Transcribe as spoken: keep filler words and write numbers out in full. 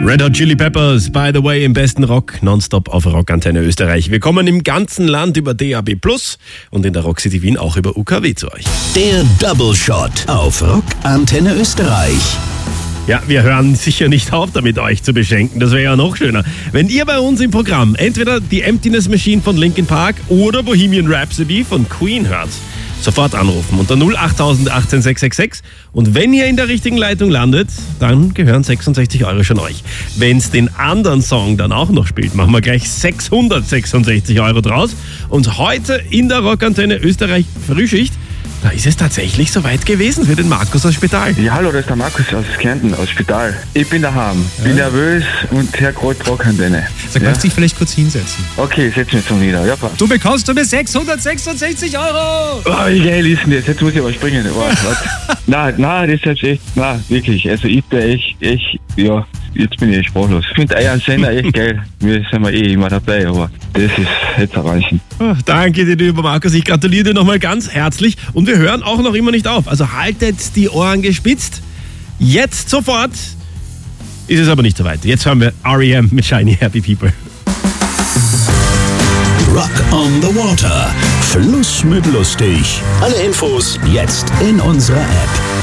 Red Hot Chili Peppers, by the way, im besten Rock, nonstop auf Rockantenne Österreich. Wir kommen im ganzen Land über D A B plus und in der Rock City Wien auch über U K W zu euch. Der Double Shot auf Rockantenne Österreich. Ja, wir hören sicher nicht auf, damit euch zu beschenken. Das wäre ja noch schöner. Wenn ihr bei uns im Programm entweder die Emptiness Machine von Linkin Park oder Bohemian Rhapsody von Queen hört, sofort anrufen unter null acht achtzehn sechs sechs sechs. Und wenn ihr in der richtigen Leitung landet, dann gehören sechsundsechzig Euro schon euch. Wenn es den anderen Song dann auch noch spielt, machen wir gleich sechshundertsechsundsechzig Euro draus. Und heute in der Rockantenne Österreich Frühschicht, da ist es tatsächlich soweit gewesen für den Markus aus Spital. Ja, hallo, das ist der Markus aus Kärnten, aus Spital. Ich bin daheim, ja. bin nervös und Herr gerade Rockantenne. Sag, ja? Kannst du dich vielleicht kurz hinsetzen? Okay, setz mich zum Nieder. Ja, passt. Du bekommst von mir sechshundertsechsundsechzig Euro! Oh, wie geil ist denn das? Jetzt muss ich aber springen. Oh, nein, nein, das ist jetzt echt, nein, wirklich. Also ich bin echt, echt, ja, jetzt bin ich echt sprachlos. Ich finde euren Sender echt geil. Wir sind ja eh immer dabei, aber das ist jetzt erreichen. Oh, danke dir, lieber Markus. Ich gratuliere dir nochmal ganz herzlich. Und wir hören auch noch immer nicht auf. Also haltet die Ohren gespitzt. Jetzt sofort ist es aber nicht so weit. Jetzt hören wir R E M mit Shiny Happy People. Rock on the Water. Fluss mit lustig. Alle Infos jetzt in unserer App.